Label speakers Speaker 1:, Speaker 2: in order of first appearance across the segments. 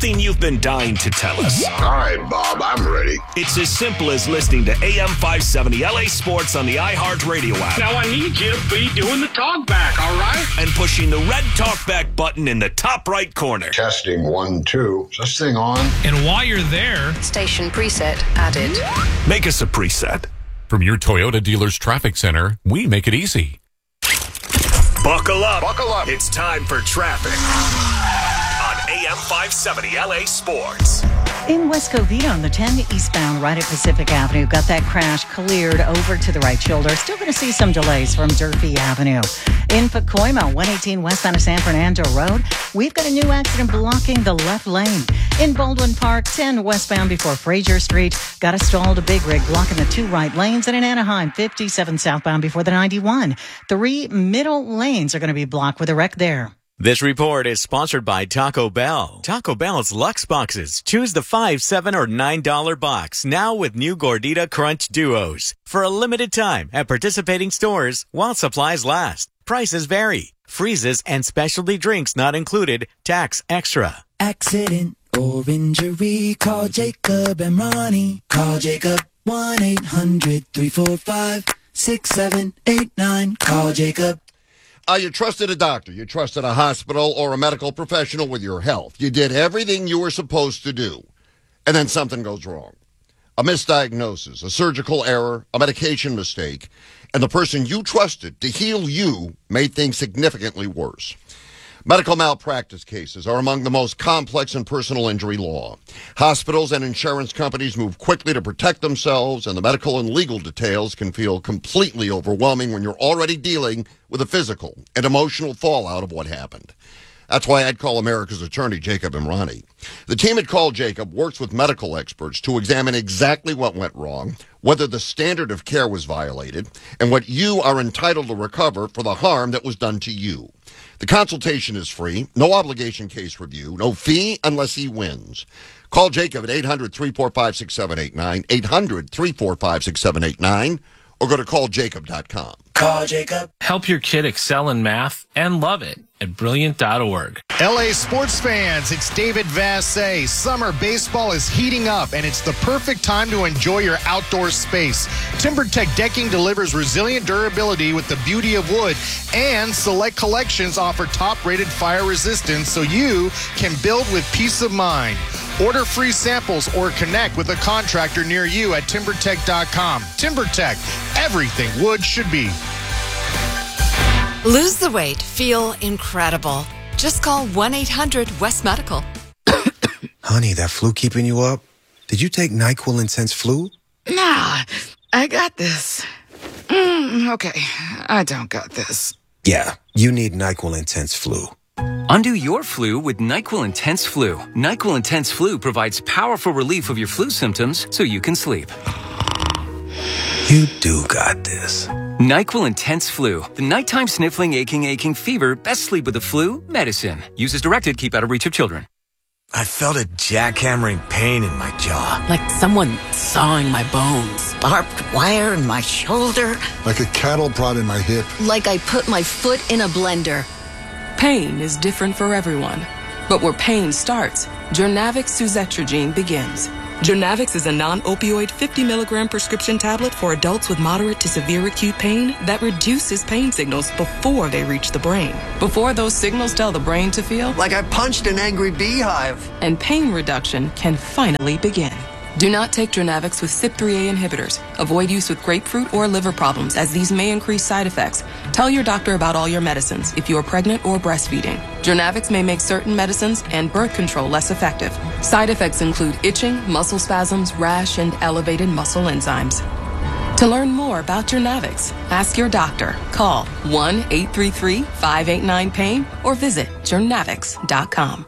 Speaker 1: something you've been dying to tell us.
Speaker 2: All right, Bob, I'm ready.
Speaker 1: It's as simple as listening to AM 570 LA Sports on the iHeartRadio app.
Speaker 3: Now I need you to be doing the talk back, all right?
Speaker 1: And pushing the red talkback button in the top right corner.
Speaker 2: Testing 1, 2. Is this thing on?
Speaker 4: And while you're there,
Speaker 5: station preset added.
Speaker 1: Make us a preset.
Speaker 6: From your Toyota dealer's traffic center, we make it easy.
Speaker 1: Buckle up.
Speaker 2: Buckle up.
Speaker 1: It's time for traffic on AM 570 LA Sports.
Speaker 7: In West Covina on the 10 eastbound right at Pacific Avenue, got that crash cleared over to the right shoulder. Still going to see some delays from Durfee Avenue. In Pacoima, 118 westbound of San Fernando Road, we've got a new accident blocking the left lane. In Baldwin Park, 10 westbound before Fraser Street, got a stalled big rig blocking the 2 right lanes. And in Anaheim, 57 southbound before the 91. 3 middle lanes are going to be blocked with a wreck there.
Speaker 8: This report is sponsored by Taco Bell. Taco Bell's Luxe Boxes. Choose the $5, $7, or $9 box. Now with new Gordita Crunch Duos. For a limited time at participating stores while supplies last. Prices vary. Freezes and specialty drinks not included. Tax extra.
Speaker 9: Accident or injury. Call Jacob and Ronnie. Call Jacob 1-800-345-6789. Call Jacob.
Speaker 10: You trusted a doctor, you trusted a hospital or a medical professional with your health. You did everything you were supposed to do, and then something goes wrong. A misdiagnosis, a surgical error, a medication mistake, and the person you trusted to heal you made things significantly worse. Medical malpractice cases are among the most complex in personal injury law. Hospitals and insurance companies move quickly to protect themselves, and the medical and legal details can feel completely overwhelming when you're already dealing with the physical and emotional fallout of what happened. That's why I'd call America's attorney, Jacob Imrani. The team at Call Jacob works with medical experts to examine exactly what went wrong, whether the standard of care was violated, and what you are entitled to recover for the harm that was done to you. The consultation is free, no obligation case review, no fee unless he wins. Call Jacob at 800-345-6789, 800-345-6789, or go to calljacob.com.
Speaker 9: Call Jacob.
Speaker 4: help your kid excel in math and love it at Brilliant.org.
Speaker 11: LA sports fans, it's David Vassay. Summer baseball is heating up, and it's the perfect time to enjoy your outdoor space. TimberTech decking delivers resilient durability with the beauty of wood, and select collections offer top-rated fire resistance so you can build with peace of mind. Order free samples or connect with a contractor near you at TimberTech.com. TimberTech, everything wood should be.
Speaker 12: Lose the weight. Feel incredible. Just call 1-800-WEST-MEDICAL.
Speaker 13: Honey, that flu keeping you up? Did you take NyQuil Intense Flu?
Speaker 14: Nah, I got this. Okay, I don't got this.
Speaker 13: Yeah, you need NyQuil Intense Flu.
Speaker 15: Undo your flu with NyQuil Intense Flu. NyQuil Intense Flu provides powerful relief of your flu symptoms so you can sleep.
Speaker 13: You do got this.
Speaker 15: NyQuil Intense Flu. The nighttime sniffling, aching fever. Best sleep with the flu medicine. Use as directed. Keep out of reach of children.
Speaker 16: I felt a jackhammering pain in my jaw.
Speaker 17: Like someone sawing my bones.
Speaker 18: Barbed wire in my shoulder.
Speaker 19: Like a cattle prod in my hip.
Speaker 20: Like I put my foot in a blender.
Speaker 9: Pain is different for everyone. But where pain starts, Journavx Suzetrigine begins. Journavx is a non-opioid 50-milligram prescription tablet for adults with moderate to severe acute pain that reduces pain signals before they reach the brain. Before those signals tell the brain to feel
Speaker 16: like I punched an angry beehive.
Speaker 9: And pain reduction can finally begin. Do not take Journavx with CYP3A inhibitors. Avoid use with grapefruit or liver problems, as these may increase side effects. Tell your doctor about all your medicines if you are pregnant or breastfeeding. Journavx may make certain medicines and birth control less effective. Side effects include itching, muscle spasms, rash, and elevated muscle enzymes. To learn more about Journavx, ask your doctor. Call 1-833-589-PAIN or visit journavx.com.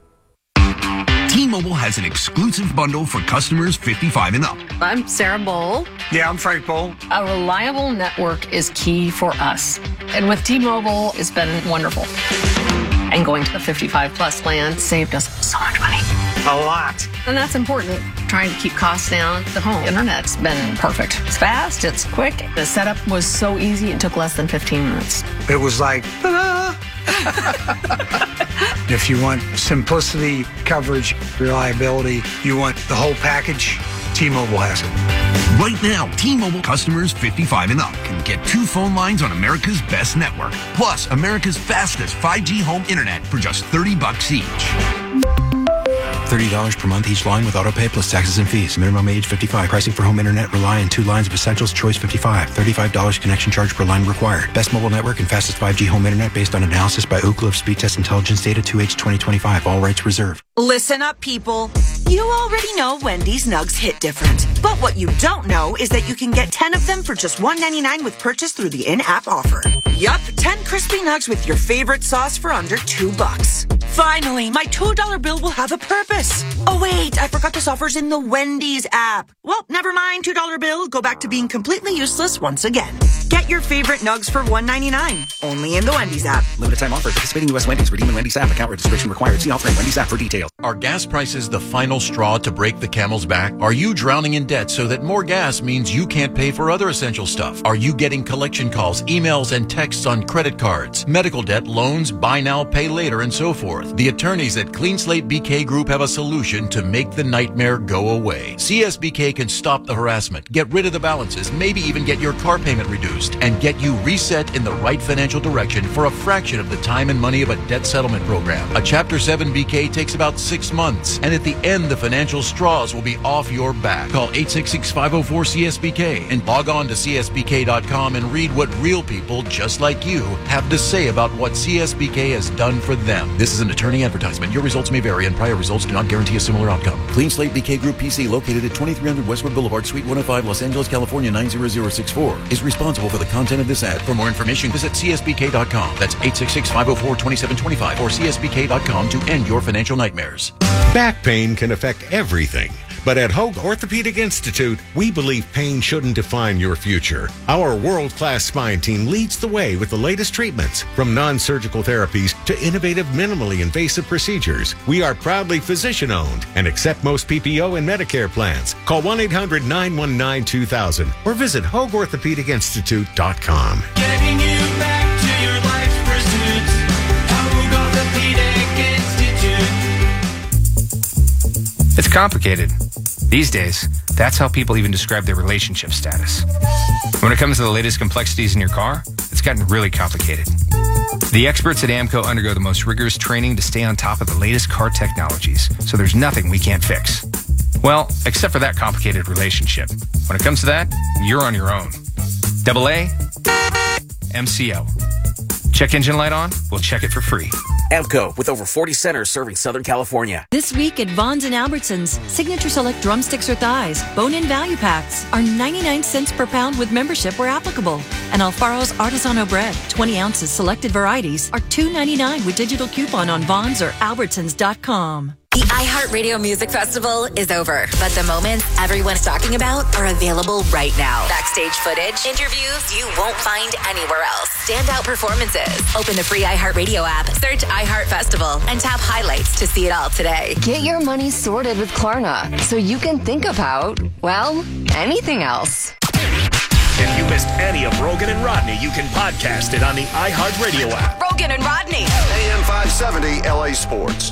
Speaker 3: T-Mobile has an exclusive bundle for customers 55 and up.
Speaker 5: I'm Sarah Bowl.
Speaker 3: Yeah, I'm Frank Bowl.
Speaker 5: A reliable network is key for us. And with T-Mobile, it's been wonderful. And going to the 55-plus plan saved us so much money.
Speaker 3: A lot.
Speaker 5: And that's important. Trying to keep costs down. The home internet's been perfect. It's fast, it's quick. The setup was so easy, it took less than 15 minutes.
Speaker 3: It was like, ta-da!
Speaker 21: If you want simplicity, coverage, reliability, you want the whole package, T-Mobile has it.
Speaker 3: Right now, T-Mobile customers 55 and up can get 2 phone lines on America's best network, plus America's fastest 5G home internet for just $30 each.
Speaker 13: $30 per month each line with autopay plus taxes and fees. Minimum age 55. Pricing for home internet rely on 2 lines of Essentials. Choice 55. $35 connection charge per line required. Best mobile network and fastest 5G home internet based on analysis by Ookla of Speed Test Intelligence data 2H 2025. All rights reserved.
Speaker 22: Listen up, people. You already know Wendy's nugs hit different. But what you don't know is that you can get 10 of them for just $1.99 with purchase through the in-app offer. Yup, 10 crispy nugs with your favorite sauce for under $2. Finally, my $2 bill will have a purpose. Oh wait, I forgot this offer's in the Wendy's app. Well, never mind, $2 bill. Go back to being completely useless once again. Get your favorite nugs for $1.99. Only in the Wendy's app.
Speaker 23: Limited time offer. Participating U.S. Wendy's. Redeem in Wendy's app. Account registration required. See offer in Wendy's app for details.
Speaker 24: Are gas prices the final straw to break the camel's back? Are you drowning in debt so that more gas means you can't pay for other essential stuff? Are you getting collection calls, emails, and texts on credit cards, medical debt, loans, buy now, pay later, and so forth? The attorneys at Clean Slate BK Group have a solution to make the nightmare go away. CSBK can stop the harassment, get rid of the balances, maybe even get your car payment reduced, and get you reset in the right financial direction for a fraction of the time and money of a debt settlement program. A Chapter 7 BK takes about 6 months, and at the end, the financial straws will be off your back. Call 866-504-CSBK and log on to csbk.com and read what real people just like you have to say about what CSBK has done for them. This is an attorney advertisement. Your results may vary, and prior results do not guarantee a similar outcome. Clean Slate BK Group PC, located at 2300 Westwood Boulevard, Suite 105, Los Angeles, California 90064, is responsible for the content of this ad. For more information, visit csbk.com. That's 866-504-2725 or csbk.com to end your financial nightmares.
Speaker 25: Back pain can affect everything. But at Hoag Orthopedic Institute, we believe pain shouldn't define your future. Our world-class spine team leads the way with the latest treatments, from non-surgical therapies to innovative minimally invasive procedures. We are proudly physician-owned and accept most PPO and Medicare plans. Call 1-800-919-2000 or visit HoagOrthopedicInstitute.com.
Speaker 26: Getting you back to your life's pursuits. Hoag Orthopedic Institute.
Speaker 27: It's complicated. These days, that's how people even describe their relationship status. When it comes to the latest complexities in your car, it's gotten really complicated. The experts at AAMCO undergo the most rigorous training to stay on top of the latest car technologies, so there's nothing we can't fix. Well, except for that complicated relationship. When it comes to that, you're on your own. AA, MCO. Check engine light on? We'll check it for free.
Speaker 28: AAMCO, with over 40 centers serving Southern California.
Speaker 29: This week at Vons and Albertsons, Signature Select drumsticks or thighs, bone-in value packs are 99 cents per pound with membership where applicable. And Alfaro's Artisano bread, 20 ounces selected varieties, are $2.99 with digital coupon on Vons or Albertsons.com.
Speaker 12: The iHeartRadio Music Festival is over, but the moments everyone's talking about are available right now. Backstage footage, interviews you won't find anywhere else, standout performances. Open the free iHeartRadio app, search iHeart Festival, and tap highlights to see it all today.
Speaker 30: Get your money sorted with Klarna so you can think about, well, anything else.
Speaker 1: If you missed any of Rogan and Rodney, you can podcast it on the iHeartRadio app.
Speaker 12: Rogan and Rodney.
Speaker 10: AM 570 LA Sports.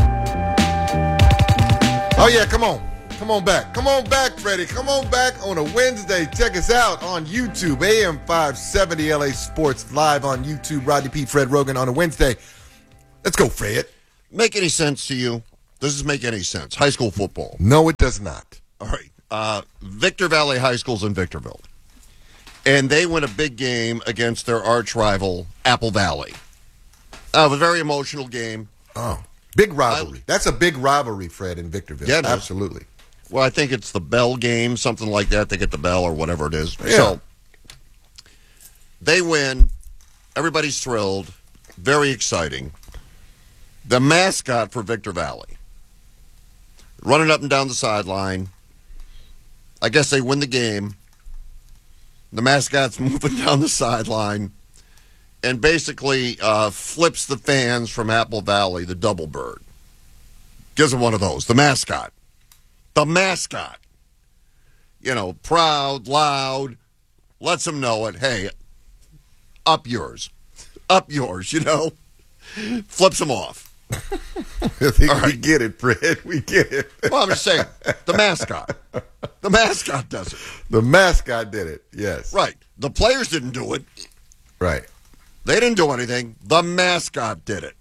Speaker 31: Oh, yeah, come on. Come on back. Come on back, Freddie. Come on back on a Wednesday. Check us out on YouTube. AM 570 LA Sports live on YouTube. Rodney P. Fred Rogan on a Wednesday. Let's go, Fred.
Speaker 10: Make any sense to you? Does this make any sense? High school football.
Speaker 31: No, it does not.
Speaker 10: All right. Victor Valley High School's in Victorville. And they win a big game against their arch rival, Apple Valley. A very emotional game.
Speaker 31: Oh. Big rivalry. That's a big rivalry, Fred, in Victorville.
Speaker 10: Yeah,
Speaker 31: absolutely.
Speaker 10: Well, I think it's the Bell game, something like that. They get the bell or whatever it is.
Speaker 31: Yeah.
Speaker 10: So they win. Everybody's thrilled. Very exciting. The mascot for Victor Valley, running up and down the sideline. I guess they win the game. The mascot's moving down the sideline and basically flips the fans from Apple Valley, the double bird. Gives them one of those. The mascot. The mascot. You know, proud, loud, lets them know it. Hey, up yours. Up yours, you know. Flips them off.
Speaker 31: I think we get it, Fred. We get it.
Speaker 10: Well, I'm just saying, the mascot. The mascot does it.
Speaker 31: The mascot did it, yes.
Speaker 10: Right. The players didn't do it.
Speaker 31: Right.
Speaker 10: They didn't do anything. The mascot did it.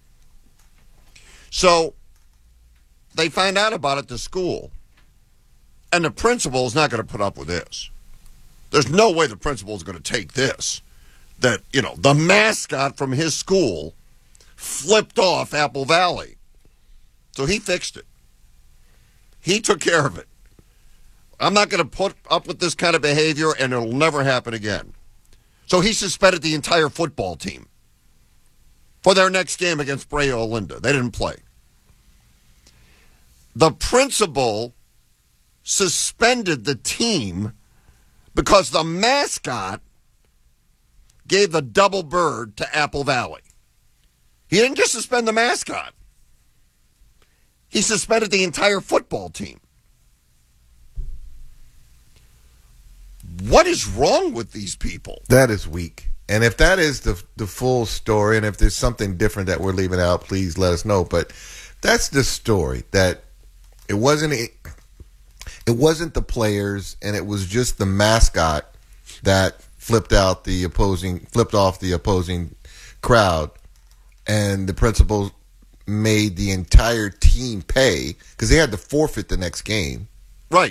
Speaker 10: So they find out about it at the school. And the principal is not going to put up with this. There's no way the principal is going to take this. That, the mascot from his school flipped off Apple Valley. So he fixed it. He took care of it. I'm not going to put up with this kind of behavior, and it'll never happen again. So he suspended the entire football team for their next game against Brea Olinda. They didn't play. The principal suspended the team because the mascot gave the double bird to Apple Valley. He didn't just suspend the mascot. He suspended the entire football team. What is wrong with these people?
Speaker 31: That is weak. And if that is the full story, and if there's something different that we're leaving out, please let us know. But that's the story, that it wasn't the players, and it was just the mascot that flipped off the opposing crowd, and the principal made the entire team pay because they had to forfeit the next game.
Speaker 10: Right.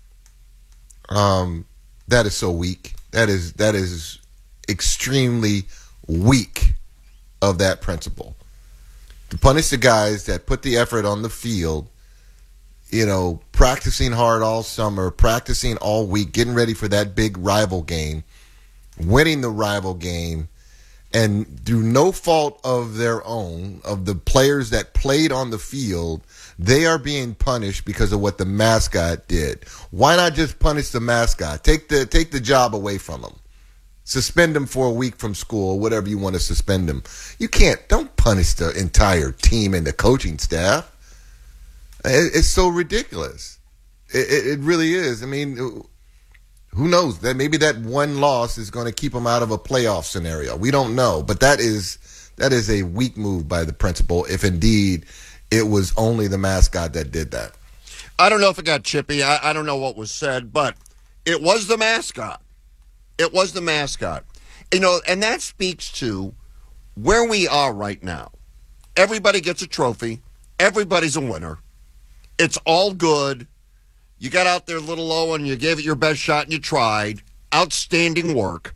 Speaker 31: That is so weak. That is extremely weak of that principal. To punish the guys that put the effort on the field, practicing hard all summer, practicing all week, getting ready for that big rival game, winning the rival game, and through no fault of their own, of the players that played on the field, they are being punished because of what the mascot did. Why not just punish the mascot? Take the job away from him. Suspend him for a week from school, whatever you want to suspend him. Don't punish the entire team and the coaching staff. It's so ridiculous. It really is. I mean, who knows? That maybe that one loss is going to keep them out of a playoff scenario. We don't know, but that is a weak move by the principal, if indeed it was only the mascot that did that.
Speaker 10: I don't know if it got chippy. I don't know what was said, but it was the mascot. It was the mascot. And that speaks to where we are right now. Everybody gets a trophy. Everybody's a winner. It's all good. You got out there a little low and you gave it your best shot and you tried. Outstanding work.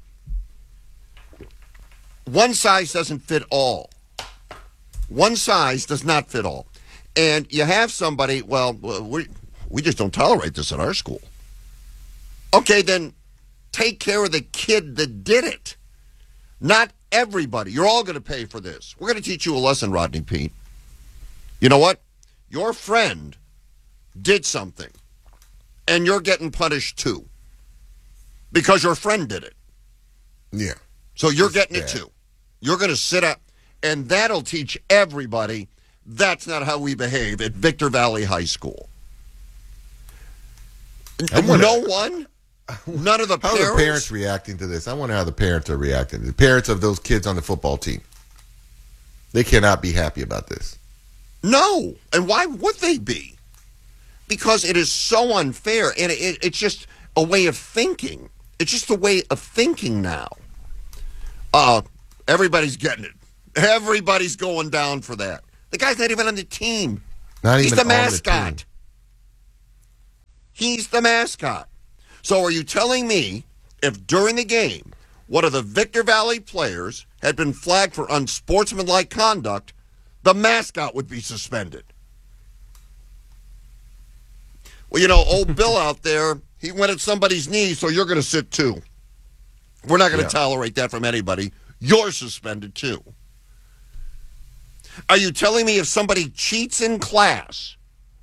Speaker 10: One size doesn't fit all. One size does not fit all. And you have somebody, we just don't tolerate this at our school. Okay, then take care of the kid that did it. Not everybody. You're all going to pay for this. We're going to teach you a lesson, Rodney Pete. You know what? Your friend did something, and you're getting punished too because your friend did it.
Speaker 31: Yeah.
Speaker 10: So you're getting it too. You're going to sit up, and that'll teach everybody that's not how we behave at Victor Valley High School. None of the parents.
Speaker 31: How are the parents reacting to this? I wonder how the parents are reacting. The parents of those kids on the football team. They cannot be happy about this.
Speaker 10: No. And why would they be? Because it is so unfair, and it's just a way of thinking. It's just a way of thinking now. Everybody's getting it. Everybody's going down for that. The guy's not even on the team. He's the mascot. He's the mascot. So are you telling me if during the game one of the Victor Valley players had been flagged for unsportsmanlike conduct, the mascot would be suspended? Well, old Bill out there, he went at somebody's knee, so you're going to sit too. We're not going to tolerate that from anybody. You're suspended too. Are you telling me if somebody cheats in class,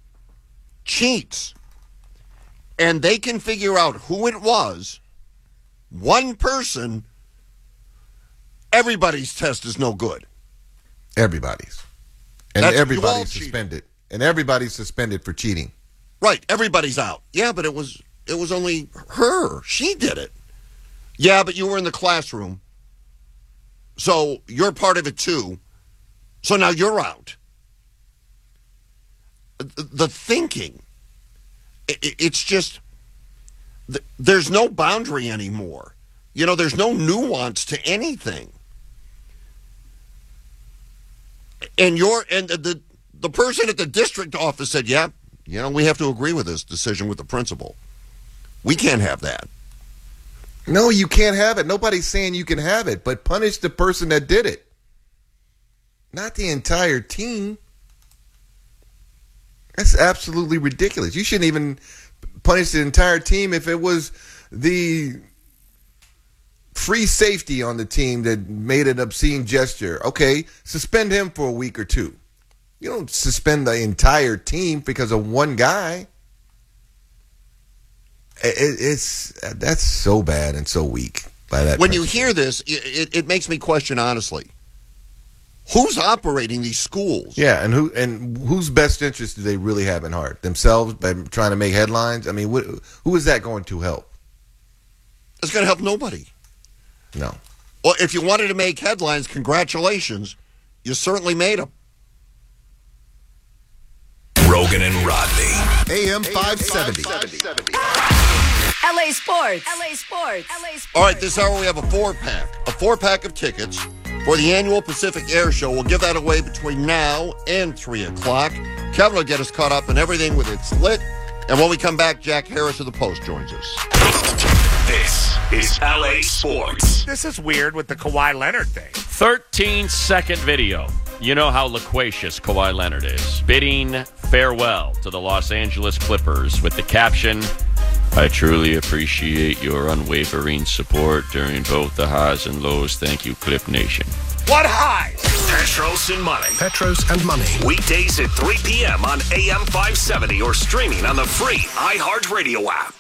Speaker 10: and they can figure out who it was, one person, everybody's test is no good?
Speaker 31: Everybody's. And everybody's suspended. And everybody's suspended for cheating.
Speaker 10: Right, everybody's out. Yeah, but it was only her. She did it. Yeah, but you were in the classroom. So you're part of it too. So now you're out. the thinking. It's just, there's no boundary anymore. You know, there's no nuance to anything. And the person at the district office said, yeah, you know, we have to agree with this decision with the principal. We can't have that.
Speaker 31: No, you can't have it. Nobody's saying you can have it, but punish the person that did it. Not the entire team. That's absolutely ridiculous. You shouldn't even punish the entire team if it was the free safety on the team that made an obscene gesture. Okay, suspend him for a week or two. You don't suspend the entire team because of one guy. That's so bad and so weak by that.
Speaker 10: When you hear this, it makes me question, honestly, who's operating these schools?
Speaker 31: Yeah, and whose best interest do they really have in heart? Themselves, by trying to make headlines? I mean, who is that going to help?
Speaker 10: It's going to help nobody.
Speaker 31: No.
Speaker 10: Well, if you wanted to make headlines, congratulations. You certainly made them.
Speaker 1: Rogan and Rodney.
Speaker 31: AM 570.
Speaker 20: LA Sports. LA Sports. LA Sports.
Speaker 10: All right, this hour we have a 4-pack. A 4-pack of tickets for the annual Pacific Air Show. We'll give that away between now and 3 o'clock. Kevin will get us caught up in everything with It's Lit. And when we come back, Jack Harris of the Post joins us.
Speaker 1: This is LA Sports.
Speaker 2: This is weird with the Kawhi Leonard thing.
Speaker 4: 13-second video. You know how loquacious Kawhi Leonard is. Bidding farewell to the Los Angeles Clippers with the caption, "I truly appreciate your unwavering support during both the highs and lows. Thank you, Clip Nation."
Speaker 2: What highs?
Speaker 1: Petros and Money.
Speaker 6: Petros and Money.
Speaker 1: Weekdays at 3 p.m. on AM 570 or streaming on the free iHeartRadio app.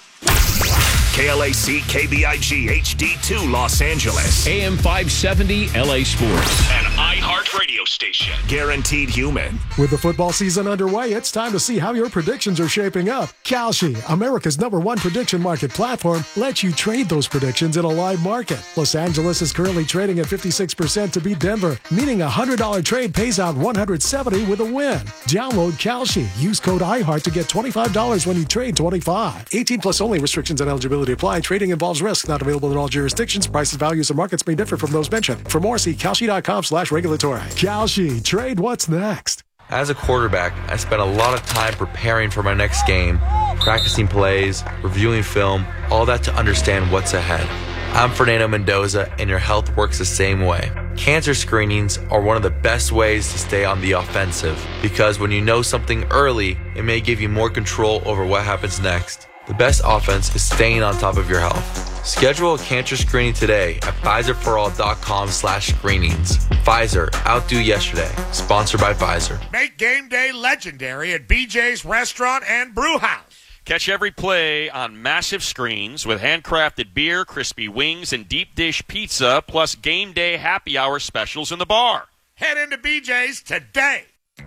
Speaker 1: KLAC KBIG HD2 Los Angeles.
Speaker 7: AM 570 LA Sports.
Speaker 1: An iHeartRadio station. Guaranteed human.
Speaker 8: With the football season underway, it's time to see how your predictions are shaping up. Kalshi, America's #1 prediction market platform, lets you trade those predictions in a live market. Los Angeles is currently trading at 56% to beat Denver, meaning a $100 trade pays out $170 with a win. Download Kalshi. Use code iHeart to get $25 when you trade 25. 18 plus only. Restrictions and eligibility apply. Trading involves risk. Not available in all jurisdictions. Prices, values, and markets may differ from those mentioned. For more, see Kalshi.com/regulatory. Kalshi. Trade what's next.
Speaker 11: As a quarterback, I spent a lot of time preparing for my next game, practicing plays, reviewing film, all that to understand what's ahead. I'm Fernando Mendoza, and your health works the same way. Cancer screenings are one of the best ways to stay on the offensive, because when you know something early, it may give you more control over what happens next. The best offense is staying on top of your health. Schedule a cancer screening today at PfizerForAll.com/screenings. Pfizer, outdo yesterday. Sponsored by Pfizer.
Speaker 2: Make game day legendary at BJ's Restaurant and Brew House.
Speaker 4: Catch every play on massive screens with handcrafted beer, crispy wings, and deep dish pizza, plus game day happy hour specials in the bar.
Speaker 2: Head into BJ's today.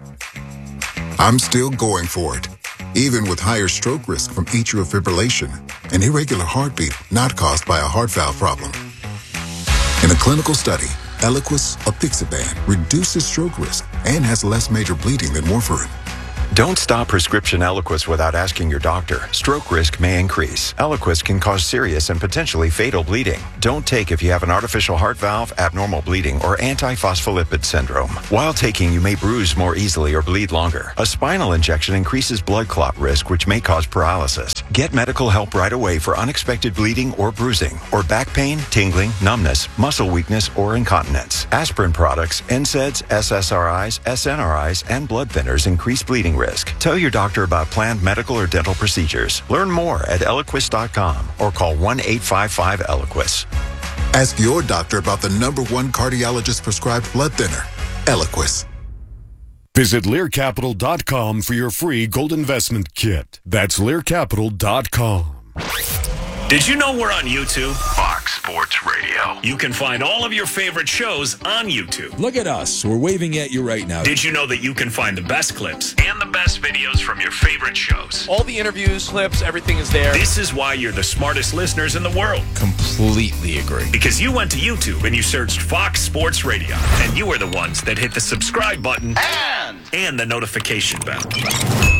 Speaker 14: I'm still going for it, even with higher stroke risk from atrial fibrillation, an irregular heartbeat not caused by a heart valve problem. In a clinical study, Eliquis apixaban reduces stroke risk and has less major bleeding than warfarin.
Speaker 15: Don't stop prescription Eliquis without asking your doctor. Stroke risk may increase. Eliquis can cause serious and potentially fatal bleeding. Don't take if you have an artificial heart valve, abnormal bleeding, or antiphospholipid syndrome. While taking, you may bruise more easily or bleed longer. A spinal injection increases blood clot risk, which may cause paralysis. Get medical help right away for unexpected bleeding or bruising, or back pain, tingling, numbness, muscle weakness, or incontinence. Aspirin products, NSAIDs, SSRIs, SNRIs, and blood thinners increase bleeding risk. Tell your doctor about planned medical or dental procedures. Learn more at Eliquis.com or call 1-855-ELIQUIS.
Speaker 14: Ask your doctor about the #1 cardiologist prescribed blood thinner, Eliquis.
Speaker 17: Visit LearCapital.com for your free gold investment kit. That's LearCapital.com.
Speaker 1: Did you know we're on YouTube? Fox Sports Radio. You can find all of your favorite shows on YouTube.
Speaker 18: Look at us. We're waving at you right now.
Speaker 1: Did you know that you can find the best clips and the best videos from your favorite shows?
Speaker 4: All the interviews, clips, everything is there.
Speaker 1: This is why you're the smartest listeners in the world.
Speaker 18: Completely agree.
Speaker 1: Because you went to YouTube and you searched Fox Sports Radio, and you were the ones that hit the subscribe button and the notification bell.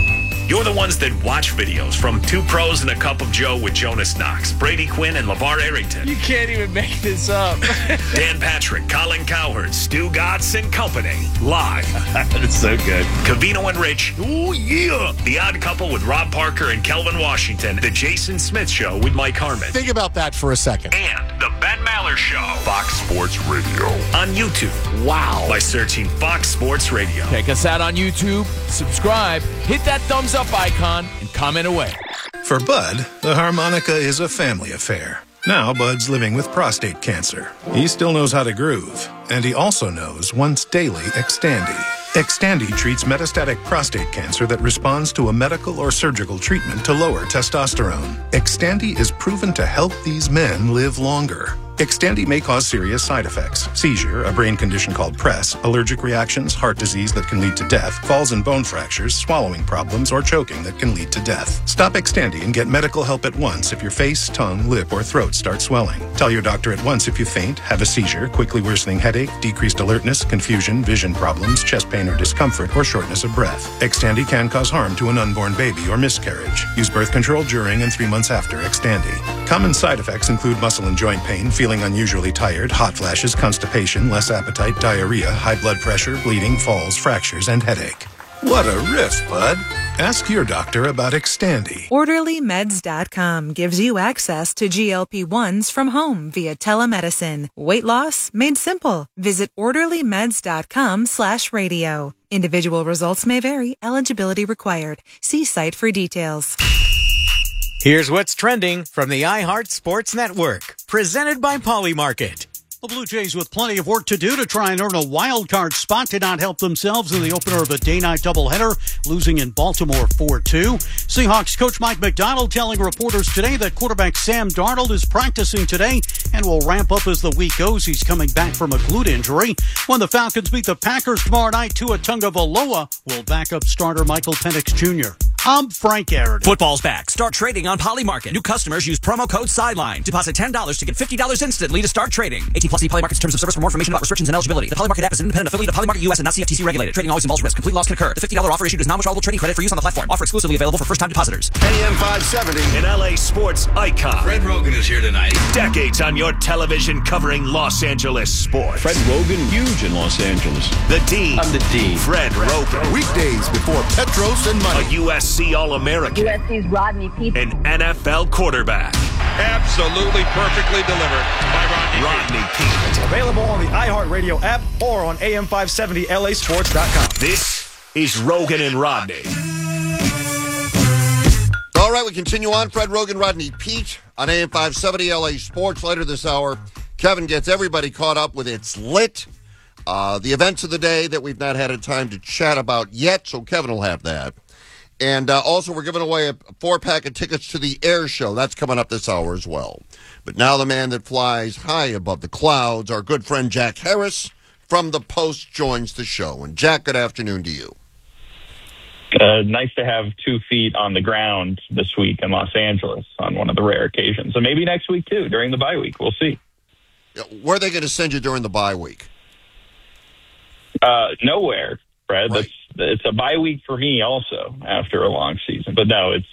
Speaker 1: You're the ones that watch videos from Two Pros and a Cup of Joe with Jonas Knox, Brady Quinn, and LeVar Arrington.
Speaker 3: You can't even make this up.
Speaker 1: Dan Patrick, Colin Cowherd, Stu Gatz, and company. Live.
Speaker 3: That's so good.
Speaker 1: Cavino and Rich. Ooh, yeah. The Odd Couple with Rob Parker and Kelvin Washington. The Jason Smith Show with Mike Harmon.
Speaker 2: Think about that for a second.
Speaker 1: And the Ben Maller Show. Fox Sports Radio. On YouTube.
Speaker 2: Wow.
Speaker 1: By searching Fox Sports Radio.
Speaker 3: Check us out on YouTube. Subscribe. Hit that thumbs up icon and comment away.
Speaker 5: For Bud, the harmonica is a family affair. Now Bud's living with prostate cancer. He still knows how to groove, and he also knows once daily Xtandi. Xtandi treats metastatic prostate cancer that responds to a medical or surgical treatment to lower testosterone. Xtandi is proven to help these men live longer. Xtandi may cause serious side effects: seizure, a brain condition called PRESS, allergic reactions, heart disease that can lead to death, falls and bone fractures, swallowing problems, or choking that can lead to death. Stop Xtandi and get medical help at once if your face, tongue, lip, or throat start swelling. Tell your doctor at once if you faint, have a seizure, quickly worsening headache, decreased alertness, confusion, vision problems, chest pain or discomfort, or shortness of breath. Xtandi can cause harm to an unborn baby or miscarriage. Use birth control during and 3 months after Xtandi. Common side effects include muscle and joint pain, feeling unusually tired, hot flashes, constipation, less appetite, diarrhea, high blood pressure, bleeding, falls, fractures, and headache. What a riff, Bud. Ask your doctor about Xtandi.
Speaker 6: OrderlyMeds.com gives you access to GLP-1s from home via telemedicine. Weight loss made simple. Visit OrderlyMeds.com/radio. Individual results may vary. Eligibility required. See site for details.
Speaker 9: Here's what's trending from the iHeart Sports Network, presented by Polymarket.
Speaker 13: The Blue Jays, with plenty of work to do to try and earn a wild card spot, did not help themselves in the opener of a day-night doubleheader, losing in Baltimore 4-2. Seahawks coach Mike Macdonald telling reporters today that quarterback Sam Darnold is practicing today and will ramp up as the week goes. He's coming back from a glute injury. When the Falcons beat the Packers tomorrow night, Tua Tagovailoa will back up starter Michael Penix Jr. I'm Frank Aaron.
Speaker 28: Football's back. Start trading on Polymarket. New customers use promo code SIDELINE. Deposit $10 to get $50 instantly to start trading. 18+ Polymarket's terms of service. For more information about restrictions and eligibility. The Polymarket app is an independent affiliate of Polymarket US and not CFTC regulated. Trading always involves risk. Complete loss can occur. The $50 offer issued is non-withdrawable trading credit for use on the platform. Offer exclusively available for first-time depositors.
Speaker 1: AM 570, an LA sports icon.
Speaker 7: Fred Rogan is here tonight.
Speaker 1: Decades on your television covering Los Angeles sports.
Speaker 7: Fred Rogan, huge in Los Angeles.
Speaker 1: The Dean.
Speaker 7: I'm the Dean.
Speaker 1: Fred Rogan.
Speaker 31: Weekdays before Petros and Money.
Speaker 1: A USC All-American.
Speaker 16: USC's Rodney Peete.
Speaker 1: An NFL quarterback.
Speaker 19: Absolutely perfectly delivered by
Speaker 1: Rodney Peete.
Speaker 21: Available on the iHeartRadio app or on AM570LAsports.com.
Speaker 1: This is Rogan and Rodney.
Speaker 10: All right, we continue on. Fred Rogan, Rodney Peete on AM 570 LA Sports. Later this hour, Kevin gets everybody caught up with It's Lit, the events of the day that we've not had a time to chat about yet, so Kevin will have that. And also, we're giving away a 4-pack of tickets to the Air Show. That's coming up this hour as well. But now the man that flies high above the clouds, our good friend Jack Harris from The Post joins the show. And Jack, good afternoon to you.
Speaker 22: Nice to have 2 feet on the ground this week in Los Angeles on one of the rare occasions. So maybe next week, too, during the bye week. We'll see.
Speaker 10: Where are they going to send you during the bye week?
Speaker 22: Nowhere, Fred. Right. It's a bye week for me also after a long season. But no, it's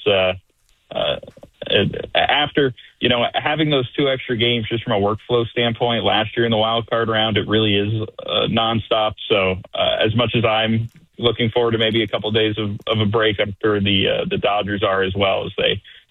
Speaker 22: after, having those 2 extra games just from a workflow standpoint last year in the wild card round, it really is nonstop. So as much as I'm looking forward to maybe a couple of days of a break after the Dodgers are as well, as they